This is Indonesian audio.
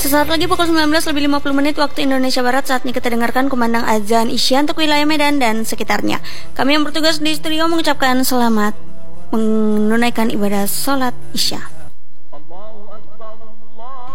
Sesaat lagi pukul 19:50 waktu Indonesia Barat. Saatnya kita dengarkan kumandang azan Isya untuk wilayah Medan dan sekitarnya. Kami yang bertugas di studio mengucapkan selamat menunaikan ibadah sholat Isya.